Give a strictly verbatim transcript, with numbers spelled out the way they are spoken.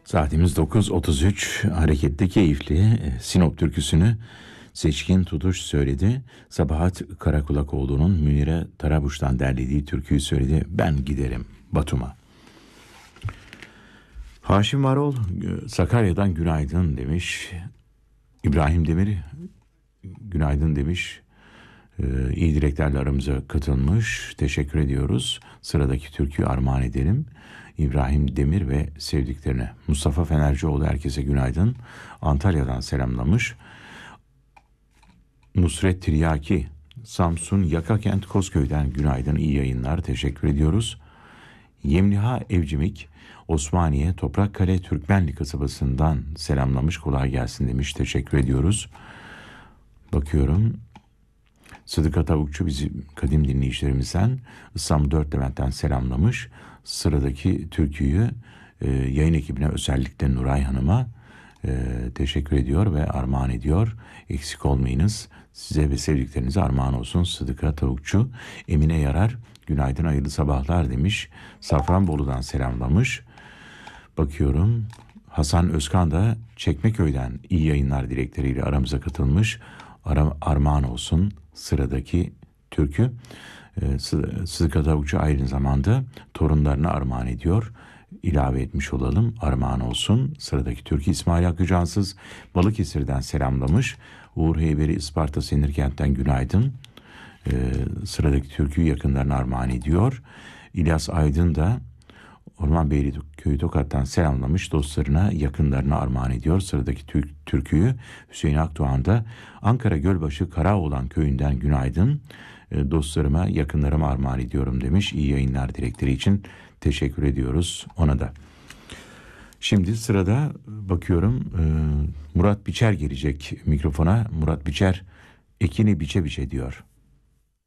Saatimiz dokuz otuz üç. Hareketli keyifli Sinop türküsünü Seçkin Tutuş söyledi. Sabahat Karakulakoğlu'nun Münire Tarabuş'tan derlediği türküyü söyledi. Ben giderim Batum'a. Haşim Varol Sakarya'dan günaydın demiş. İbrahim Demir günaydın demiş. Ee, iyi dileklerle aramıza katılmış. Teşekkür ediyoruz. Sıradaki türküyü armağan edelim. İbrahim Demir ve sevdiklerine. Mustafa Fenercioğlu herkese günaydın. Antalya'dan selamlamış. Nusret Tiryaki Samsun Yakakent Kozköy'den günaydın, iyi yayınlar, teşekkür ediyoruz. Yemliha Evcimik Osmaniye Toprakkale Türkmenli kasabasından selamlamış, kolay gelsin demiş, teşekkür ediyoruz. Bakıyorum. Sıdıka Tavukçu bizim kadim dinleyicilerimizden İstanbul Dört Levent'ten selamlamış. Sıradaki türküyü e, yayın ekibine, özellikle Nuray Hanım'a e, teşekkür ediyor ve armağan ediyor. Eksik olmayınız. Size ve sevdiklerinize armağan olsun. Sıdıka Tavukçu. Emine Yarar günaydın, hayırlı sabahlar demiş. Safranbolu'dan selamlamış. Bakıyorum. Hasan Özkan da Çekmeköy'den iyi yayınlar dilekleriyle aramıza katılmış. Ara, armağan olsun sıradaki türkü. Ee, Sıdıka Tavukçu aynı zamanda torunlarına armağan ediyor. İlave etmiş olalım, armağan olsun. Sıradaki türkü İsmail Hakkı Cansız Balıkesir'den selamlamış. Uğur Heyberi Isparta Senirkent'ten günaydın. Ee, sıradaki türküyü yakınlarına armağan ediyor. İlyas Aydın da Ormanbeyli Köyü Tokat'tan selamlamış, dostlarına, yakınlarına armağan ediyor. Sıradaki tür- türküyü Hüseyin Akdoğan da Ankara Gölbaşı Karaoğlan Köyü'nden günaydın. E, dostlarıma, yakınlarıma armağan ediyorum demiş. İyi yayınlar dilekleri için teşekkür ediyoruz ona da. Şimdi sırada bakıyorum e, Murat Biçer gelecek mikrofona. Murat Biçer ekini biçe biçe diyor.